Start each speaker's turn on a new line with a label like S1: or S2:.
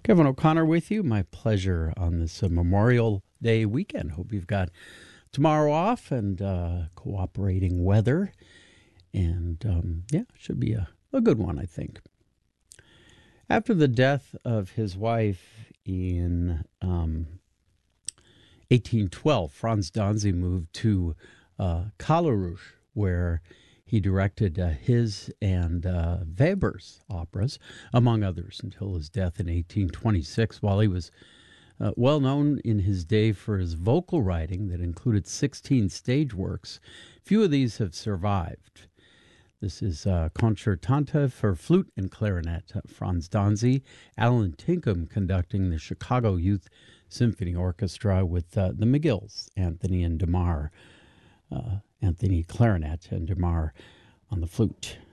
S1: Kevin O'Connor with you. My pleasure on this Memorial Day weekend. Hope you've got tomorrow off and cooperating weather. And should be a good one, I think. After the death of his wife in 1812, Franz Danzi moved to Kalleruch, where he directed his and Weber's operas, among others, until his death in 1826. While he was well known in his day for his vocal writing that included 16 stage works, few of these have survived. This is Concertante for Flute and Clarinet, Franz Danzi, Alan Tinkham conducting the Chicago Youth Symphony Orchestra with the McGills, Anthony and DeMar. Anthony clarinet and DeMar on the flute.